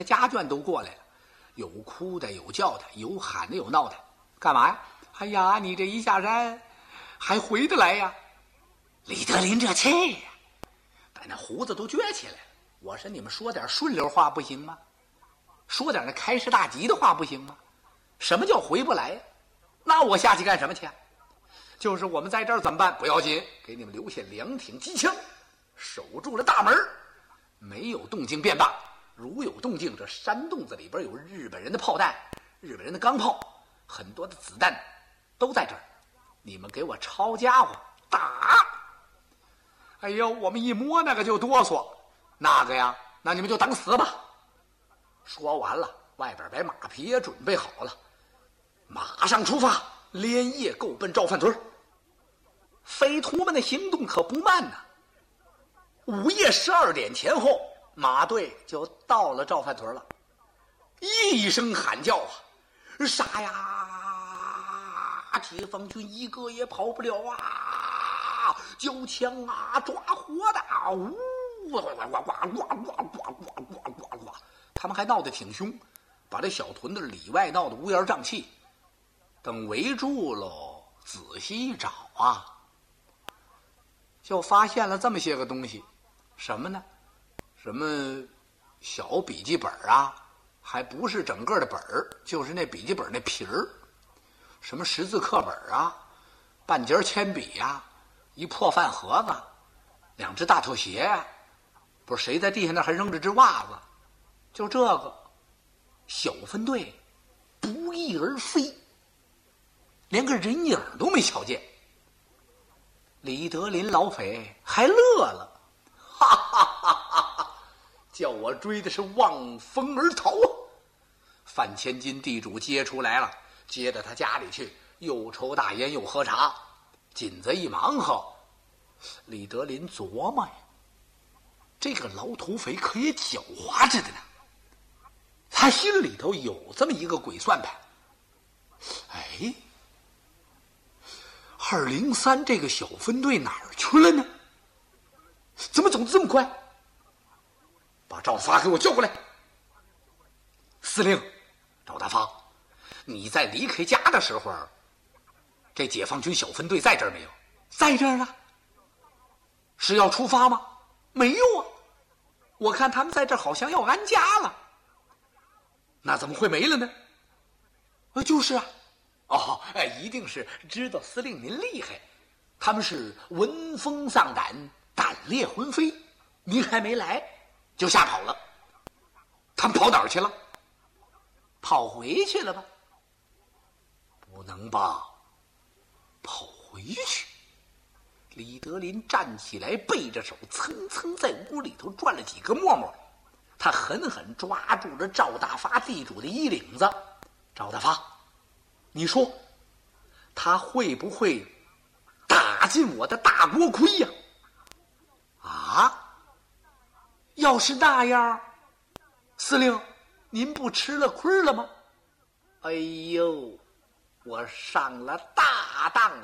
家眷都过来了，有哭的，有叫的，有喊的，有闹的，干嘛呀？哎呀，你这一下山还回得来呀？李德林这气呀，把那胡子都撅起来了。我说你们说点顺溜话不行吗？说点那开市大吉的话不行吗？什么叫回不来呀？那我下去干什么去？就是我们在这儿怎么办？不要紧，给你们留下2挺机枪，守住了大门，没有动静便罢。如有动静，这山洞子里边有日本人的炮弹，日本人的钢炮，很多的子弹都在这儿，你们给我抄家伙打！哎呦，我们一摸那个就哆嗦，那个呀，那你们就等死吧。说完了，外边把马匹也准备好了，马上出发，连夜够奔赵范屯。匪徒们的行动可不慢呐，午夜12点前后，马队就到了赵范屯了。一声喊叫啊，杀呀！解放军一个也跑不了啊！交枪啊，抓活的啊！呜，呱呱呱呱呱呱呱呱呱呱！他们还闹得挺凶，把这小屯子里外闹得乌烟瘴气。等围住喽，仔细一找啊，就发现了这么些个东西。什么呢？什么小笔记本啊，还不是整个的本儿，就是那笔记本那皮儿。什么识字课本啊，半截铅笔啊，一破饭盒子，2只大头鞋啊，不是谁在地下那还扔着只袜子。就这个小分队不翼而飞，连个人影都没瞧见。李德林老匪还乐了，哈哈哈哈！叫我追的是望风而逃啊！范千金地主接出来了，接到他家里去，又抽大烟又喝茶。紧子一忙活，李德林琢磨呀，这个老土匪可也狡猾着的呢。他心里头有这么一个鬼算盘。哎，203这个小分队哪儿去了呢？怎么走得这么快？把赵大发给我叫过来。司令，赵大发，你在离开家的时候，这解放军小分队在这儿没有？在这儿啊。是要出发吗？没有啊，我看他们在这儿好像要安家了。那怎么会没了呢？就是啊。哦，一定是知道司令您厉害，他们是闻风丧胆，胆裂魂飞，您还没来就吓跑了。他们跑哪儿去了？跑回去了吧？不能吧，跑回去？李德林站起来，背着手蹭蹭在屋里头转了几个沫沫，他狠狠抓住了赵大发地主的衣领子。赵大发，你说他会不会打进我的大锅盔呀？啊，要是那样，司令您不吃了亏了吗？哎呦，我上了大当了。